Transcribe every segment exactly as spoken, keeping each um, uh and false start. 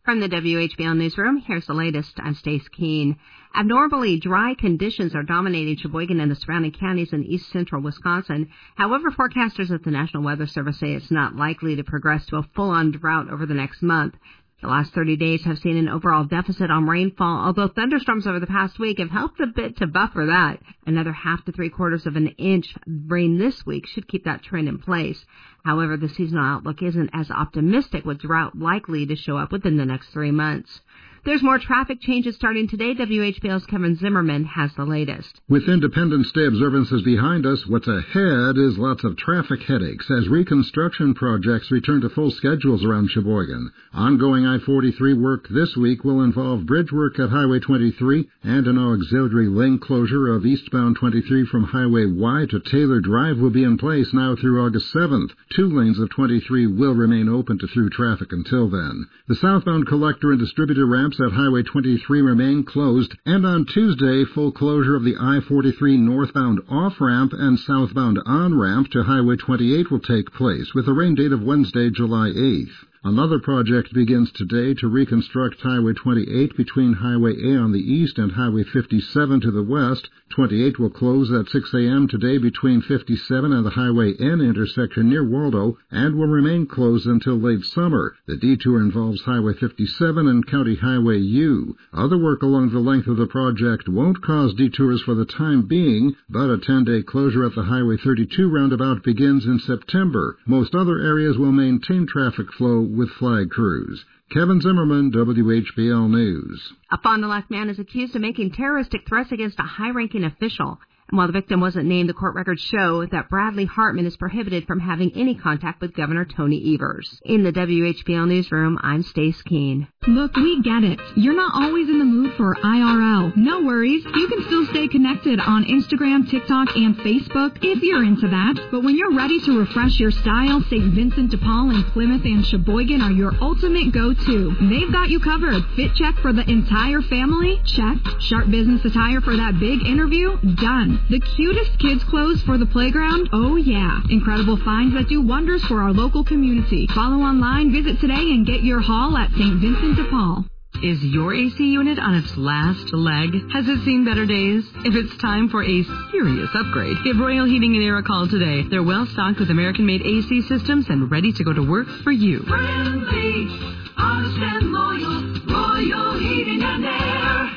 From the W H B L Newsroom, here's the latest. I'm Stace Keene. Abnormally dry conditions are dominating Sheboygan and the surrounding counties in east central Wisconsin. However, forecasters at the National Weather Service say it's not likely to progress to a full-on drought over the next month. The last thirty days have seen an overall deficit on rainfall, although thunderstorms over the past week have helped a bit to buffer that. Another half to three quarters of an inch rain this week should keep that trend in place. However, the seasonal outlook isn't as optimistic, with drought likely to show up within the next three months. There's more traffic changes starting today. W H B L's Kevin Zimmerman has the latest. With Independence Day observances behind us, what's ahead is lots of traffic headaches as reconstruction projects return to full schedules around Sheboygan. Ongoing I forty-three work this week will involve bridge work at Highway twenty-three and an auxiliary lane closure of eastbound twenty-three from Highway Y to Taylor Drive will be in place now through August seventh. Two lanes of twenty-three will remain open to through traffic until then. The southbound collector and distributor ramps at Highway twenty-three remain closed, and on Tuesday, full closure of the I forty-three northbound off-ramp and southbound on-ramp to Highway twenty-eight will take place, with a rain date of Wednesday, July eighth. Another project begins today to reconstruct Highway twenty-eight between Highway A on the east and Highway fifty-seven to the west. twenty-eight will close at six a.m. today between fifty-seven and the Highway N intersection near Waldo and will remain closed until late summer. The detour involves Highway fifty-seven and County Highway U. Other work along the length of the project won't cause detours for the time being, but a ten-day closure at the Highway thirty-two roundabout begins in September. Most other areas will maintain traffic flow with flag crews. Kevin Zimmerman, W H B L News. A Fond du Lac man is accused of making terroristic threats against a high-ranking official. And while the victim wasn't named, the court records show that Bradley Hartman is prohibited from having any contact with Governor Tony Evers. In the W H B L Newsroom, I'm Stace Keene. Look, we get it. You're not always in the mood for I R L. No worries. You can still stay connected on Instagram, TikTok, and Facebook if you're into that. But when you're ready to refresh your style, Saint Vincent de Paul in Plymouth and Sheboygan are your ultimate go-to. They've got you covered. Fit check for the entire family? Check. Sharp business attire for that big interview? Done. The cutest kids' clothes for the playground? Oh, yeah. Incredible finds that do wonders for our local community. Follow online, visit today, and get your haul at Saint Vincent de Paul. Is your A C unit on its last leg? Has it seen better days? If it's time for a serious upgrade, give Royal Heating and Air a call today. They're well stocked with American-made A C systems and ready to go to work for you. Friendly, honest and loyal, Royal Heating and Air.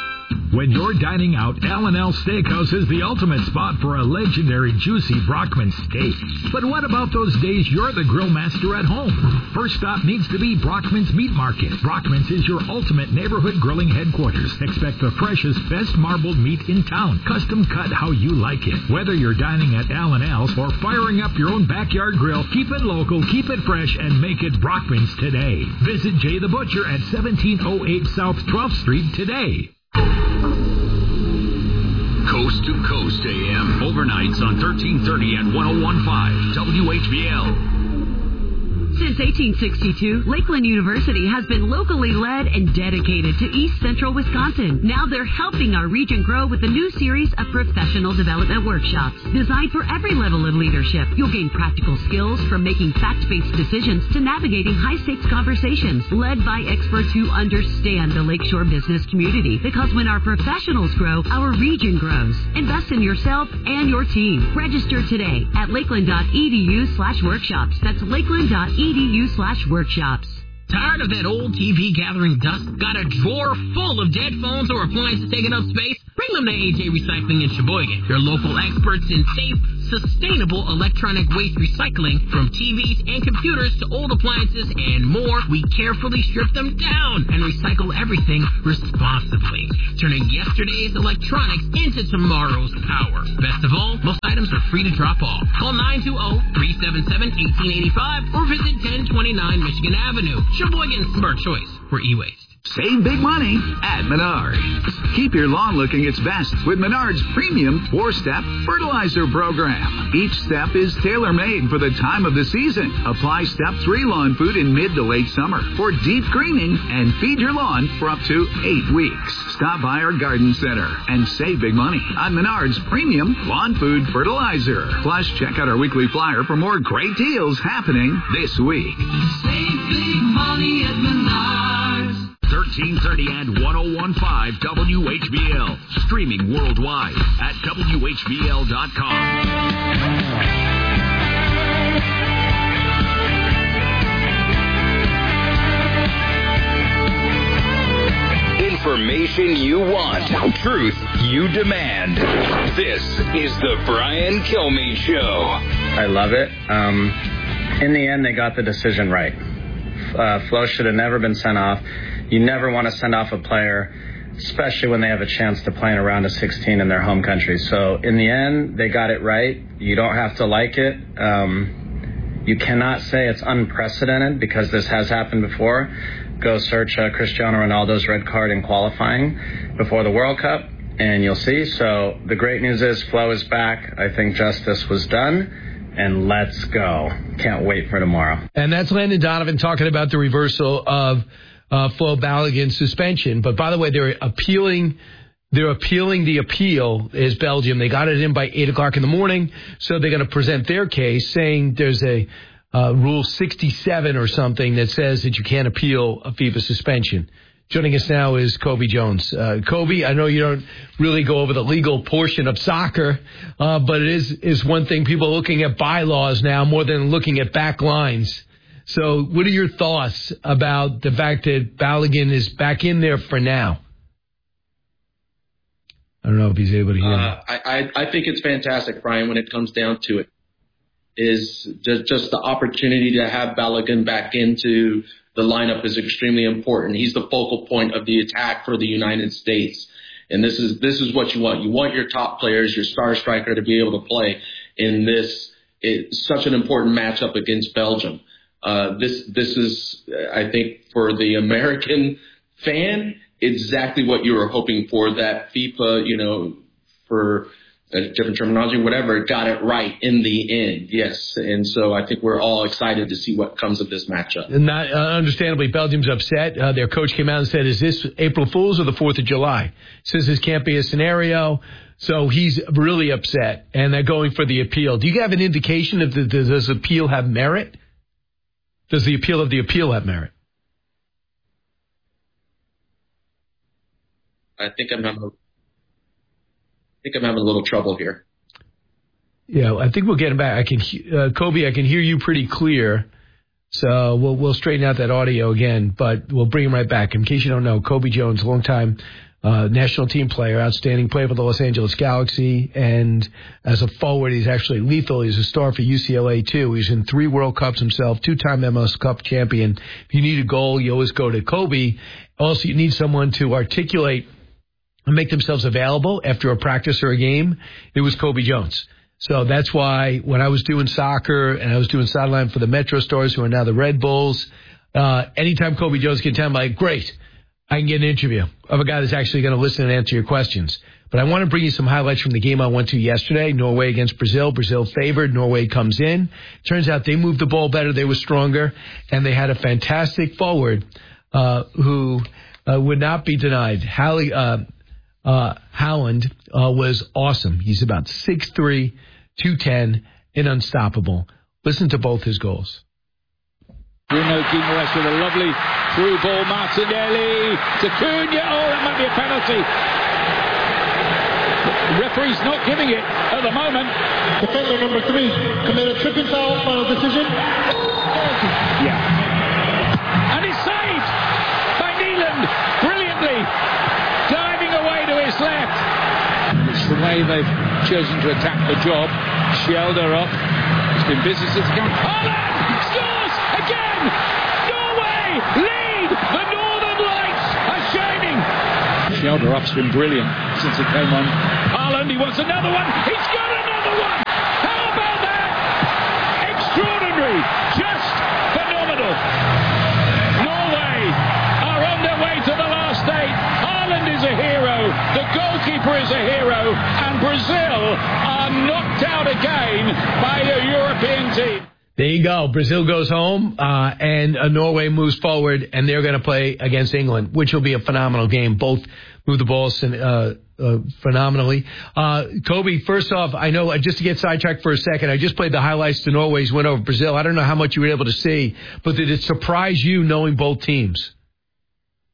When you're dining out, L and L Steakhouse is the ultimate spot for a legendary juicy Brockman steak. But what about those days you're the grill master at home? First stop needs to be Brockman's Meat Market. Brockman's is your ultimate neighborhood grilling headquarters. Expect the freshest, best marbled meat in town, custom cut how you like it. Whether you're dining at L and L's or firing up your own backyard grill, keep it local, keep it fresh, and make it Brockman's today. Visit Jay the Butcher at seventeen oh eight South twelfth Street today. Coast to Coast A M. Overnights on thirteen thirty and one oh one point five W H B L. Since eighteen sixty-two, Lakeland University has been locally led and dedicated to East Central Wisconsin. Now they're helping our region grow with a new series of professional development workshops designed for every level of leadership. You'll gain practical skills from making fact-based decisions to navigating high-stakes conversations led by experts who understand the Lakeshore business community. Because when our professionals grow, our region grows. Invest in yourself and your team. Register today at lakeland.edu slash workshops. That's lakeland.edu edu slash workshops. Tired of that old T V gathering dust? Got a drawer full of dead phones or appliances taking up space? Bring them to A J Recycling in Sheboygan. They're local experts in safe, sustainable electronic waste recycling. From T Vs and computers to old appliances and more, we carefully strip them down and recycle everything responsibly, turning yesterday's electronics into tomorrow's power. Best of all, most items are free to drop off. Call nine two zero, three seven seven, one eight eight five or visit ten twenty-nine Michigan Avenue. Sheboygan's smart choice for e-waste. Save big money at Menards. Keep your lawn looking its best with Menards' premium four-step fertilizer program. Each step is tailor-made for the time of the season. Apply step three lawn food in mid to late summer for deep greening and feed your lawn for up to eight weeks. Stop by our garden center and save big money on Menards' premium lawn food fertilizer. Plus, check out our weekly flyer for more great deals happening this week. Save big money at Menards. thirty and one oh one point five W H B L. Streaming worldwide at W H B L dot com. Information you want. Truth you demand. This is the Brian Kilmeade Show. I love it. Um, in the end, they got the decision right. Uh, Flo should have never been sent off. You never want to send off a player, especially when they have a chance to play in a round of sixteen in their home country. So in the end, they got it right. You don't have to like it. Um, you cannot say it's unprecedented because this has happened before. Go search uh, Cristiano Ronaldo's red card in qualifying before the World Cup, and you'll see. So the great news is Flo is back. I think justice was done, and let's go. Can't wait for tomorrow. And that's Landon Donovan talking about the reversal of uh, Flo Balogun's suspension. But by the way, they're appealing. They're appealing the appeal is Belgium. They got it in by eight o'clock in the morning, so they're going to present their case, saying there's a Uh, Rule sixty-seven or something that says that you can't appeal a FIFA suspension. Joining us now is Kobe Jones. Uh, Kobe, I know you don't really go over the legal portion of soccer, uh, but it is, is one thing people are looking at bylaws now more than looking at back lines. So what are your thoughts about the fact that Balogun is back in there for now? I don't know if he's able to hear uh, me. I, I, I think it's fantastic, Brian, when it comes down to it. Is just, just the opportunity to have Balogun back into the lineup is extremely important. He's the focal point of the attack for the United States. And this is this is what you want. You want your top players, your star striker, to be able to play in this. It's such an important matchup against Belgium. Uh, this this is, I think, for the American fan, exactly what you were hoping for. That FIFA, you know, for a different terminology, whatever, got it right in the end, yes. And so I think we're all excited to see what comes of this matchup. And not, uh, understandably, Belgium's upset. Uh, their coach came out and said, is this April Fool's or the fourth of July? Says this can't be a scenario. So he's really upset, and they're going for the appeal. Do you have an indication of the, does the appeal have merit? Does the appeal of the appeal have merit? I think I'm having a I think I'm having a little trouble here. Yeah, I think we'll get him back. I can, uh, Kobe, I can hear you pretty clear, so we'll we'll straighten out that audio again, but we'll bring him right back. In case you don't know, Kobe Jones, longtime uh, national team player, outstanding player for the Los Angeles Galaxy, and as a forward, he's actually lethal. He's a star for U C L A too. He's in three World Cups himself, two-time M L S Cup champion. If you need a goal, you always go to Kobe. Also, you need someone to articulate and make themselves available after a practice or a game. It was Kobe Jones. So that's why when I was doing soccer and I was doing sideline for the Metro Stars, who are now the Red Bulls, uh, anytime Kobe Jones can tell, I'm like, great, I can get an interview of a guy that's actually going to listen and answer your questions. But I want to bring you some highlights from the game I went to yesterday, Norway against Brazil. Brazil favored. Norway comes in. Turns out they moved the ball better. They were stronger. And they had a fantastic forward uh, who uh, would not be denied. Hallie, uh, Uh, Haaland uh, was awesome. He's about six three, two ten, and unstoppable. Listen to both his goals. Bruno Guimaraes with a lovely through ball. Martinelli to Cunha. Oh, that might be a penalty. The referee's not giving it at the moment. Defender number three committed tripping foul. Final decision. Yeah. And it's saved by Neeland brilliantly. Diving away to his left. It's the way they've chosen to attack the job. Shelder up. It's been busy since the game. Haaland scores again! Norway lead! The Northern Lights are shining! Shelder up's been brilliant since it came on. Haaland, he wants another one. He's got another one! How about that? Extraordinary! Just phenomenal! Norway are on their way to the last eight. Haaland is a hero, the goalkeeper is a hero, and Brazil are knocked out again by a European team. There you go. Brazil goes home, uh, and uh, Norway moves forward, and they're going to play against England, which will be a phenomenal game. Both move the balls uh, uh, phenomenally. Uh, Kobe, first off, I know, uh, just to get sidetracked for a second, I just played the highlights to Norway's win over Brazil. I don't know how much you were able to see, but did it surprise you knowing both teams?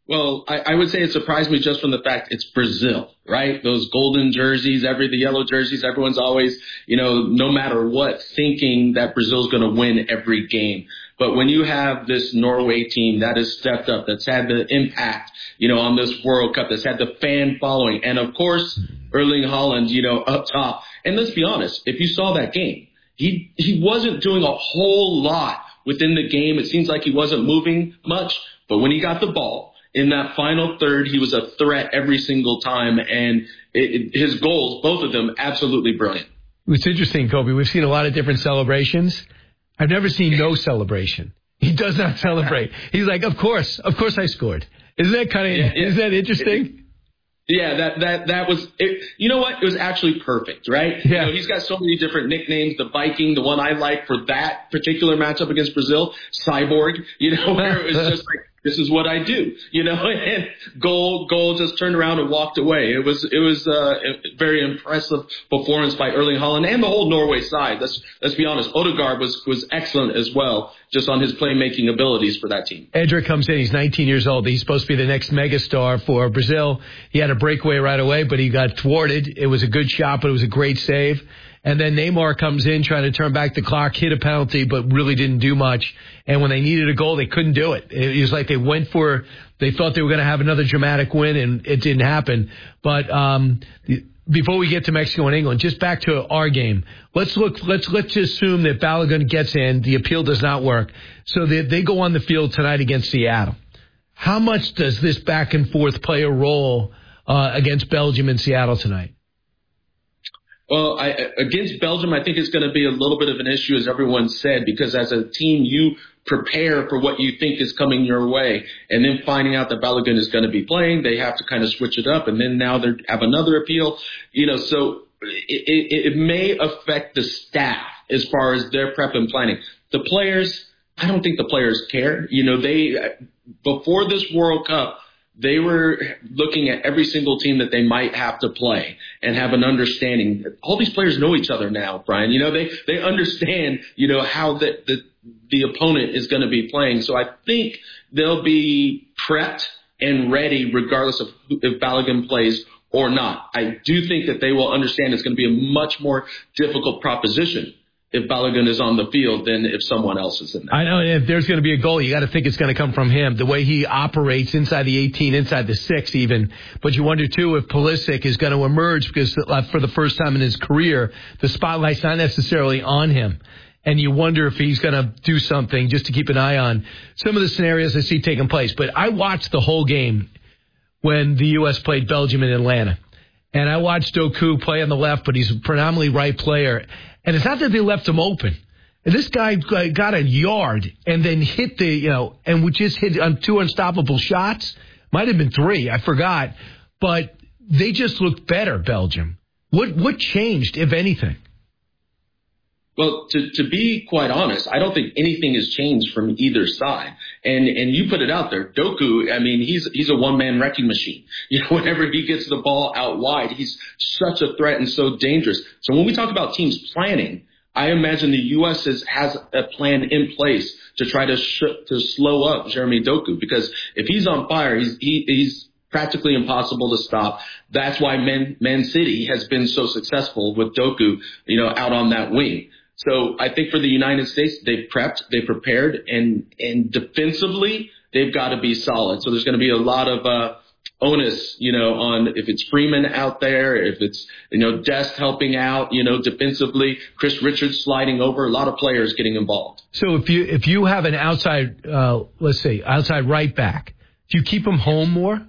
Well, I, I would say it surprised me just from the fact it's Brazil, right? Those golden jerseys, every the yellow jerseys, everyone's always, you know, no matter what, thinking that Brazil's going to win every game. But when you have this Norway team that has stepped up, that's had the impact, you know, on this World Cup, that's had the fan following, and of course, Erling Haaland, you know, up top. And let's be honest, if you saw that game, he he wasn't doing a whole lot within the game. It seems like he wasn't moving much, but when he got the ball, in that final third, he was a threat every single time, and it, it, his goals, both of them, absolutely brilliant. It's interesting, Kobe. We've seen a lot of different celebrations. I've never seen no celebration. He does not celebrate. He's like, of course, of course I scored. Isn't that kind of, yeah, yeah. is that interesting? Yeah, that, that, that was, it, you know what? It was actually perfect, right? Yeah. You know, he's got so many different nicknames. The Viking, the one I like for that particular matchup against Brazil, Cyborg, you know, where it was just like, this is what I do, you know, and goal, goal just turned around and walked away. It was, it was uh, a very impressive performance by Erling Haaland and the whole Norway side. Let's, let's be honest. Odegaard was, was excellent as well, just on his playmaking abilities for that team. Edric comes in. He's nineteen years old. He's supposed to be the next megastar for Brazil. He had a breakaway right away, but he got thwarted. It was a good shot, but it was a great save. And then Neymar comes in trying to turn back the clock, hit a penalty, but really didn't do much. And when they needed a goal, they couldn't do it. It was like they went for, they thought they were going to have another dramatic win, and it didn't happen. But um, before we get to Mexico and England, just back to our game. Let's look. Let's let's assume that Balogun gets in. The appeal does not work, so they they go on the field tonight against Seattle. How much does this back and forth play a role uh, against Belgium and Seattle tonight? Well, I, against Belgium, I think it's going to be a little bit of an issue, as everyone said, because as a team, you prepare for what you think is coming your way. And then finding out that Balogun is going to be playing, they have to kind of switch it up. And then now they have another appeal, you know, so it, it, it may affect the staff as far as their prep and planning. The players, I don't think the players care. You know, they, before this World Cup, they were looking at every single team that they might have to play and have an understanding. All these players know each other now, Brian. You know, they, they understand, you know, how the, the, the opponent is going to be playing. So I think they'll be prepped and ready regardless of who, if Balogun plays or not. I do think that they will understand it's going to be a much more difficult proposition if Balogun is on the field than if someone else is in there. I know, and if there's going to be a goal, you got to think it's going to come from him, the way he operates inside the eighteen, inside the six even. But you wonder, too, if Pulisic is going to emerge, because uh, for the first time in his career, the spotlight's not necessarily on him. And you wonder if he's going to do something just to keep an eye on some of the scenarios I see taking place. But I watched the whole game when the U S played Belgium in Atlanta. And I watched Doku play on the left, but he's a predominantly right player. And it's not that they left him open. And this guy got a yard and then hit the, you know, and we just hit on two unstoppable shots. Might have been three, I forgot. But they just looked better, Belgium. What what changed, if anything? Well, to, to be quite honest, I don't think anything has changed from either side. And and you put it out there. Doku, I mean, he's he's a one-man wrecking machine. You know, whenever he gets the ball out wide, he's such a threat and so dangerous. So when we talk about teams planning, I imagine the U S has, has a plan in place to try to sh- to slow up Jeremy Doku, because if he's on fire, he's he, he's practically impossible to stop. That's why Man, Man City has been so successful with Doku, you know, out on that wing. So I think for the United States, they've prepped, they prepared, and, and defensively, they've got to be solid. So there's going to be a lot of uh, onus, you know, on if it's Freeman out there, if it's, you know, Dest helping out, you know, defensively, Chris Richards sliding over, a lot of players getting involved. So if you if you have an outside, uh, let's say, outside right back, do you keep him home more?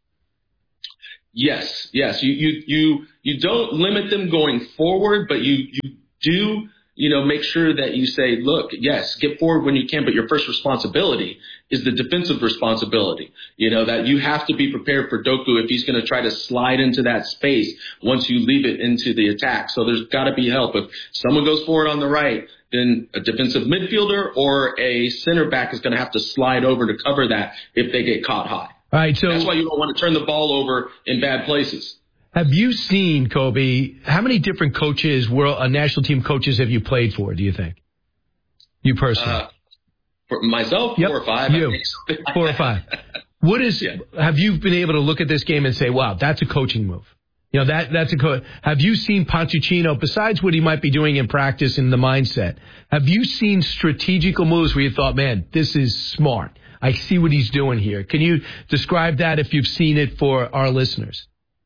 Yes, yes. You you you you don't limit them going forward, but you you do. You know, make sure that you say, look, yes, get forward when you can, but your first responsibility is the defensive responsibility. You know, that you have to be prepared for Doku if he's going to try to slide into that space once you leave it into the attack. So there's got to be help. If someone goes forward on the right, then a defensive midfielder or a center back is going to have to slide over to cover that if they get caught high. All right, so that's why you don't want to turn the ball over in bad places. Have you seen, Kobe, how many different coaches, world, uh, national team coaches have you played for, do you think? You personally? Uh, for myself, yep. four or five. You, four or five. What is, yeah. have you been able to look at this game and say, wow, that's a coaching move? You know, that that's a co- have you seen Pochettino, besides what he might be doing in practice in the mindset, have you seen strategical moves where you thought, man, this is smart. I see what he's doing here. Can you describe that if you've seen it for our listeners?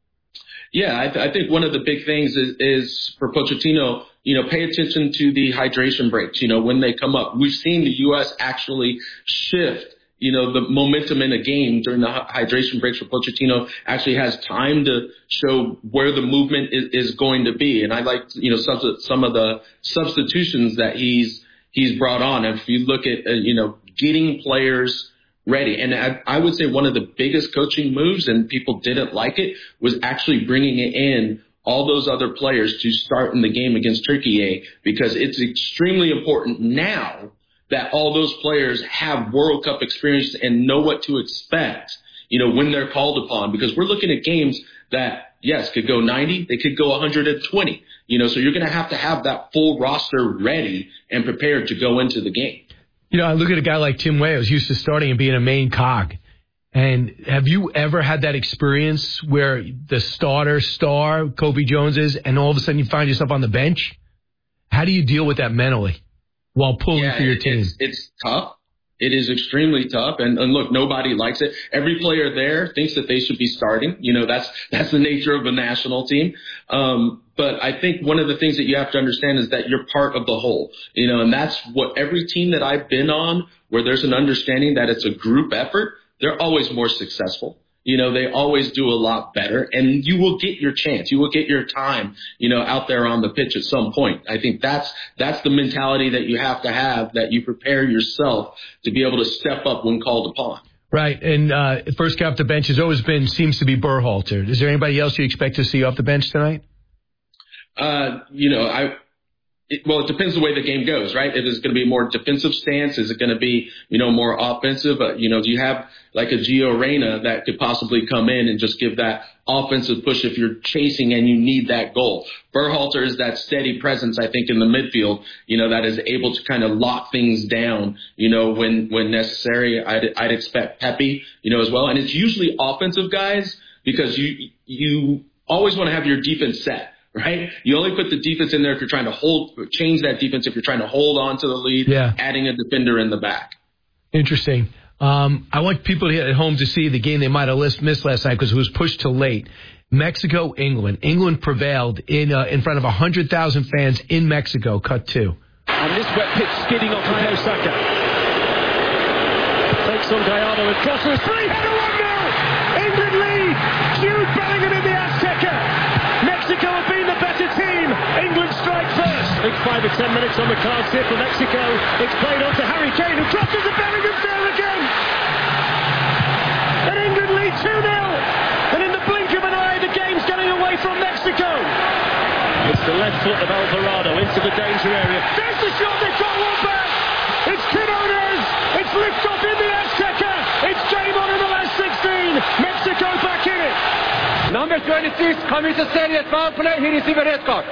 Yeah, I, th- I think one of the big things is, is for Pochettino, you know, pay attention to the hydration breaks, you know, when they come up. We've seen the U S actually shift, you know, the momentum in a game during the hydration breaks for Pochettino actually has time to show where the movement is, is going to be. And I like, you know, some, some of the substitutions that he's he's brought on. If you look at, uh, you know, getting players ready. And I, I would say one of the biggest coaching moves, and people didn't like it, was actually bringing in all those other players to start in the game against Turkey, because it's extremely important now that all those players have World Cup experience and know what to expect, you know, when they're called upon. Because we're looking at games that, yes, could go ninety, they could go one hundred twenty. You know, so you're going to have to have that full roster ready and prepared to go into the game. You know, I look at a guy like Tim Weah, who's used to starting and being a main cog. And have you ever had that experience where the starter star, Kobe Jones, is, and all of a sudden you find yourself on the bench? How do you deal with that mentally while pulling yeah, for your team? It's, it's tough. It is extremely tough. And, and look, nobody likes it. Every player there thinks that they should be starting. You know, that's that's the nature of a national team. Um, but I think one of the things that you have to understand is that you're part of the whole. You know, and that's what every team that I've been on, where there's an understanding that it's a group effort, they're always more successful. You know, they always do a lot better, and you will get your chance. You will get your time, you know, out there on the pitch at some point. I think that's that's the mentality that you have to have, that you prepare yourself to be able to step up when called upon. Right, and uh, first guy off the bench has always been, seems to be Berhalter. Is there anybody else you expect to see off the bench tonight? Uh, you know, I... It, well, it depends the way the game goes, right? If it's going to be more defensive stance, is it going to be, you know, more offensive? Uh, you know, do you have like a Gio Reyna that could possibly come in and just give that offensive push if you're chasing and you need that goal? Berhalter is that steady presence, I think, in the midfield, you know, that is able to kind of lock things down, you know, when, when necessary. I'd, I'd expect Pepe, you know, as well. And it's usually offensive guys, because you, you always want to have your defense set. Right? You only put the defense in there if you're trying to hold, change that defense if you're trying to hold on to the lead, yeah. adding a defender in the back. Interesting. Um, I want people at home to see the game they might have missed last night because it was pushed till late. Mexico, England. England prevailed in uh, in front of one hundred thousand fans in Mexico. Cut two. On this wet pitch, skidding off Bukayo Saka. Takes on Gallardo and crosses. Three header one nil. England lead. Jude Bellingham in the Azteca. Mexico have been the better team. England strike first. I think five or ten minutes on the cards here for Mexico. It's played on to Harry Kane, who crosses and Bellingham's there again. And England lead two nil. And in the blink of an eye, the game's getting away from Mexico. It's the left foot of Alvarado into the danger area. There's the shot, they've got one back. It's Quinones. It's lift off in the Azteca. It's game on in the last sixteen. Mexico back in it. Number twenty-six, commits a serious foul play. He receives a red card.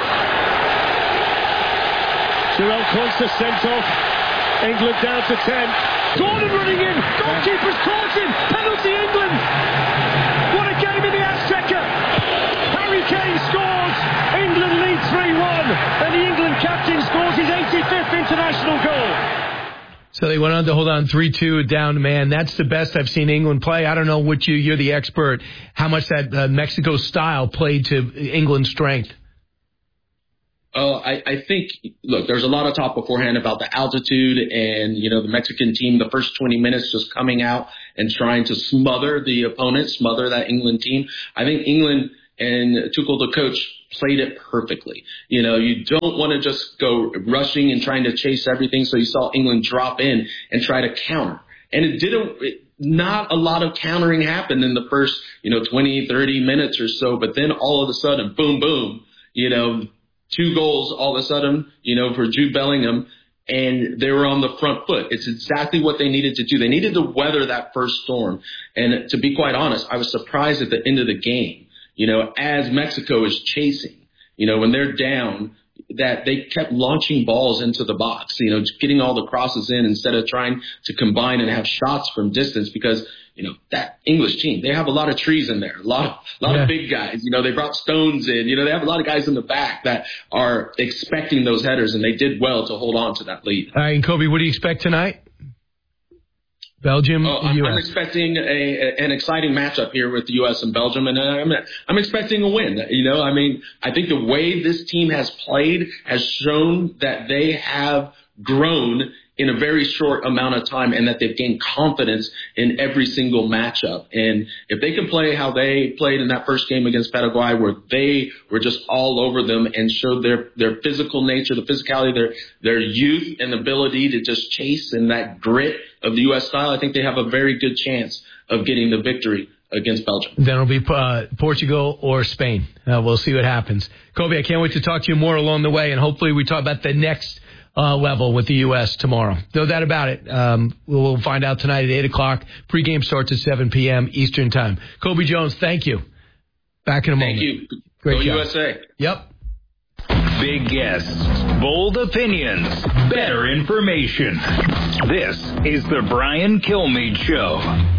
Jarell Quansah sent off. England down to ten. Gordon running in. Goalkeeper's caught him. Penalty England. What a game in the Azteca. Harry Kane scores. England lead three one. And the England captain scores his eighty-fifth international goal. So they went on to hold on three two down, man. That's the best I've seen England play. I don't know what you, you're the expert, how much that uh, Mexico style played to England's strength. Oh, I, I think, look, there's a lot of talk beforehand about the altitude and, you know, the Mexican team, the first twenty minutes just coming out and trying to smother the opponent, smother that England team. I think England and Tuchel, the coach, played it perfectly. You know, you don't want to just go rushing and trying to chase everything. So you saw England drop in and try to counter. And it didn't, it, not a lot of countering happened in the first, you know, twenty, thirty minutes or so. But then all of a sudden, boom, boom, you know, two goals all of a sudden, you know, for Jude Bellingham. And they were on the front foot. It's exactly what they needed to do. They needed to weather that first storm. And to be quite honest, I was surprised at the end of the game. You know, as Mexico is chasing, you know, when they're down, that they kept launching balls into the box, you know, getting all the crosses in instead of trying to combine and have shots from distance because, you know, that English team, they have a lot of trees in there, a lot of, a lot yeah. of big guys. You know, they brought Stones in. You know, they have a lot of guys in the back that are expecting those headers, and they did well to hold on to that lead. All right, and Kobe, what do you expect tonight? Belgium, oh, I'm, U S. I'm expecting a, a, an exciting matchup here with the U S and Belgium, and I'm, I'm expecting a win. You know, I mean, I think the way this team has played has shown that they have grown in a very short amount of time and that they've gained confidence in every single matchup. And if they can play how they played in that first game against Paraguay, where they were just all over them and showed their, their physical nature, the physicality, their, their youth and ability to just chase and that grit of the U S style, I think they have a very good chance of getting the victory against Belgium. Then it'll be uh, Portugal or Spain. Uh, we'll see what happens. Kobe, I can't wait to talk to you more along the way, and hopefully we talk about the next Uh, level with the U S tomorrow. No doubt about it. Um, we'll find out tonight at eight o'clock. Pre-game starts at seven p.m. Eastern Time. Kobe Jones, thank you. Back in a moment. Thank you. Great Go job. U S A. Yep. Big guests, bold opinions, better information. This is the Brian Kilmeade Show.